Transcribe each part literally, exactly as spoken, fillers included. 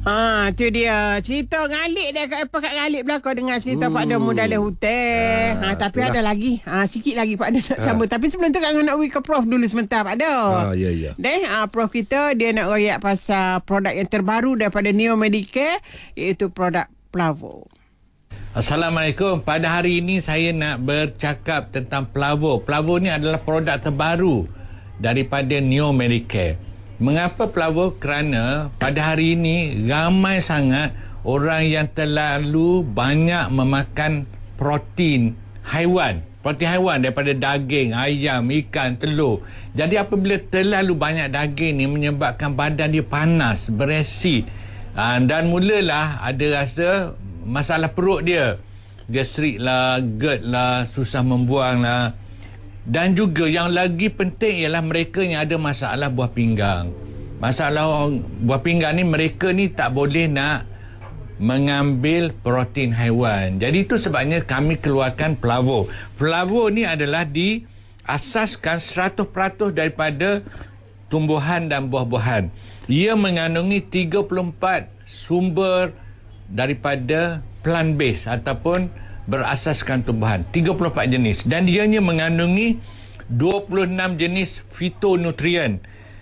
Ah, tu dia. Cerita ngalik dia kat apa kat ngalik belakang dengan cerita Uh. Pak Dem dalam hotel. Ah, ha, tapi itulah. ada lagi. Ha, sikit lagi Pak Dem nak Ah. sambung. Tapi sebelum tu kan nak bagi ke Prof dulu sebentar Pak Dem. Ah, ya, ya. Deh, ha, Prof kita dia nak royak pasal produk yang terbaru daripada Neo Medicare, iaitu produk Plavo. Assalamualaikum. Pada hari ini saya nak bercakap tentang Plavo. Plavo ni adalah produk terbaru daripada Neo Medicare. Mengapa Plavo? Kerana pada hari ini ramai sangat orang yang terlalu banyak memakan protein haiwan. Protein haiwan daripada daging, ayam, ikan, telur. Jadi apabila terlalu banyak daging ni menyebabkan badan dia panas, beresit. Dan mulalah ada rasa masalah perut dia. Gastrik lah, GERD lah, susah membuang lah. Dan juga yang lagi penting ialah mereka yang ada masalah buah pinggang. Masalah buah pinggang ni, mereka ni tak boleh nak mengambil protein haiwan. Jadi itu sebabnya kami keluarkan Plavo. Plavo ni adalah diasaskan seratus peratus daripada tumbuhan dan buah-buahan. Ia mengandungi tiga puluh empat sumber daripada plant based ataupun berasaskan tumbuhan, tiga puluh empat jenis, dan ianya mengandungi dua puluh enam jenis fitonutrien,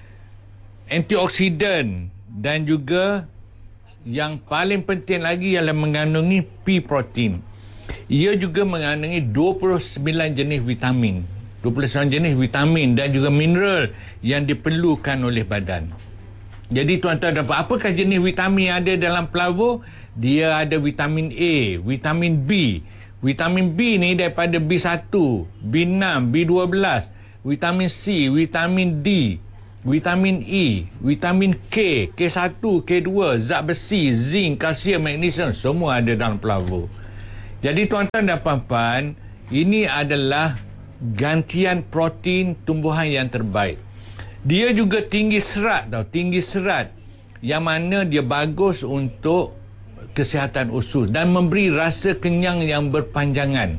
antioksidan, dan juga yang paling penting lagi ialah mengandungi pea protein. Ia juga mengandungi dua puluh sembilan jenis vitamin, dua puluh sembilan jenis vitamin dan juga mineral yang diperlukan oleh badan. Jadi tuan-tuan dan puan, apakah jenis vitamin yang ada dalam Plavo? Dia ada vitamin A, vitamin B. Vitamin B ni daripada B satu, B enam, B dua belas, vitamin C, vitamin D, vitamin E, vitamin K, K satu, K dua, zat besi, zinc, kalsium, magnesium, semua ada dalam Plavo. Jadi tuan-tuan dan puan-puan, ini adalah gantian protein tumbuhan yang terbaik. Dia juga tinggi serat tau, tinggi serat, yang mana dia bagus untuk kesihatan usus dan memberi rasa kenyang yang berpanjangan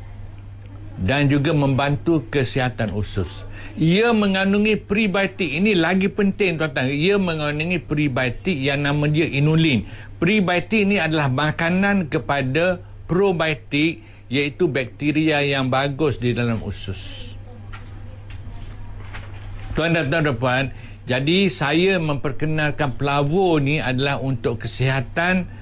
dan juga membantu kesihatan usus. Ia mengandungi prebiotik. Ini lagi penting tuan-tuan. Ia mengandungi prebiotik yang nama dia inulin. Prebiotik ini adalah makanan kepada probiotik, iaitu bakteria yang bagus di dalam usus. Tuan dan tuan-tuan, jadi saya memperkenalkan Plavo ni adalah untuk kesihatan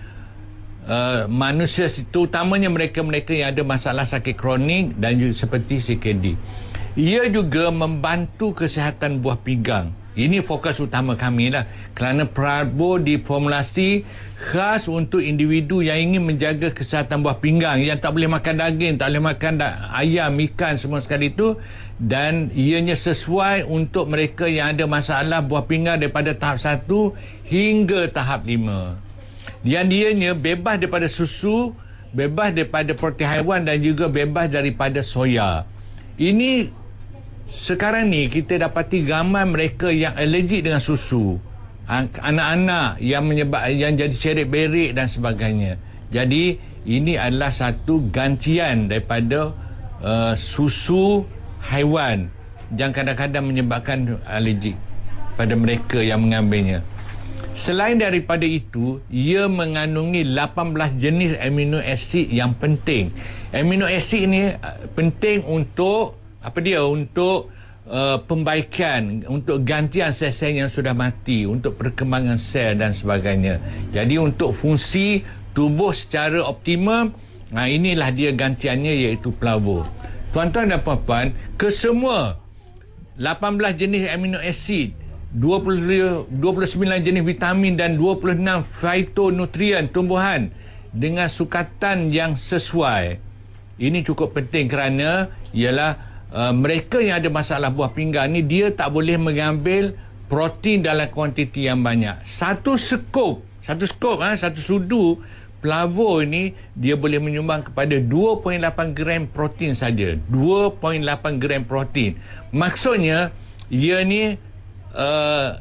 Uh, manusia, terutamanya mereka-mereka yang ada masalah sakit kronik dan juga seperti C K D. Ia juga membantu kesihatan buah pinggang. Ini fokus utama kami lah, kerana Plavo diformulasi khas untuk individu yang ingin menjaga kesihatan buah pinggang, yang tak boleh makan daging, tak boleh makan da- ayam, ikan, semua sekali itu. Dan ianya sesuai untuk mereka yang ada masalah buah pinggang daripada tahap satu hingga tahap lima. Yang dianya bebas daripada susu, bebas daripada protein haiwan dan juga bebas daripada soya. Ini sekarang ni kita dapati ramai mereka yang alergik dengan susu. Anak-anak yang menyebab yang jadi cerit-berit dan sebagainya. Jadi ini adalah satu gantian daripada uh, susu haiwan yang kadang-kadang menyebabkan alergik pada mereka yang mengambilnya. Selain daripada itu, ia mengandungi lapan belas jenis amino acid yang penting. Amino acid ini penting untuk apa dia? Untuk uh, pembaikan, untuk gantian sel-sel yang sudah mati, untuk perkembangan sel dan sebagainya. Jadi untuk fungsi tubuh secara optimum, nah inilah dia gantiannya, iaitu Plavo. Tuan-tuan dan puan-puan, kesemua lapan belas jenis amino acid, dua puluh sembilan jenis vitamin dan dua puluh enam fitonutrien tumbuhan dengan sukatan yang sesuai. Ini cukup penting kerana ialah uh, mereka yang ada masalah buah pinggang ni, dia tak boleh mengambil protein dalam kuantiti yang banyak. Satu skop, satu skop, ha, satu sudu Plavo ini dia boleh menyumbang kepada dua perpuluhan lapan gram protein saja. dua perpuluhan lapan gram protein. Maksudnya ia ni Uh,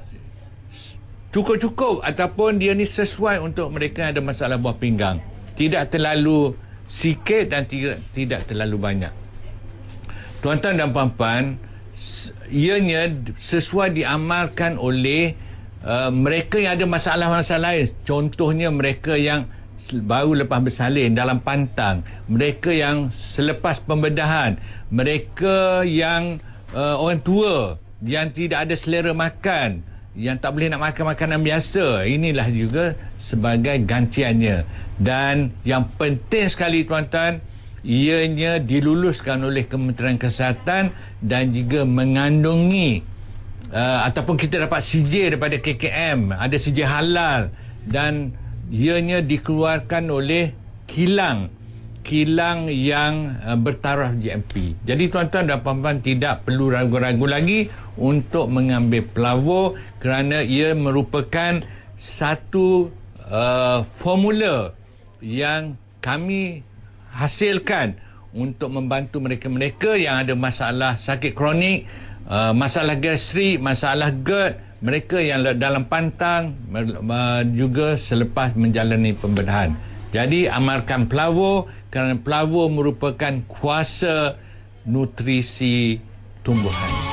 cukup-cukup ataupun dia ni sesuai untuk mereka yang ada masalah buah pinggang. Tidak terlalu sikit dan tidak, tidak terlalu banyak. Tuan-tuan dan puan-puan, ianya sesuai diamalkan oleh uh, mereka yang ada masalah-masalah lain, contohnya mereka yang baru lepas bersalin dalam pantang, mereka yang selepas pembedahan, mereka yang uh, orang tua yang tidak ada selera makan, yang tak boleh nak makan makanan biasa, inilah juga sebagai gantiannya. Dan yang penting sekali tuan-tuan, ianya diluluskan oleh Kementerian Kesihatan dan juga mengandungi uh, ataupun kita dapat C J daripada K K M, ada C J halal, dan ianya dikeluarkan oleh kilang kilang yang uh, bertaraf G M P. Jadi tuan-tuan dan puan-puan tidak perlu ragu-ragu lagi untuk mengambil Pelavo kerana ia merupakan satu uh, formula yang kami hasilkan untuk membantu mereka-mereka yang ada masalah sakit kronik, uh, masalah gastrik, masalah GERD, mereka yang dalam pantang, uh, juga selepas menjalani pembedahan. Jadi amalkan Pelavo kerana Pelavo merupakan kuasa nutrisi tumbuhan.